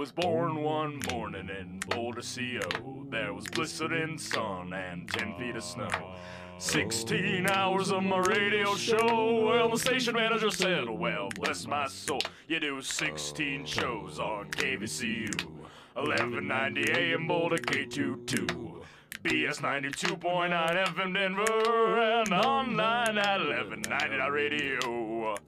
was born one morning in Boulder, CO. There was blistering sun and 10 feet of snow. 16 hours of my radio show. Well, the station manager said, well, bless my soul, you do 16 shows on KVCU. 1190 AM Boulder K22. BS 92.9 FM Denver and online at 1190 radio.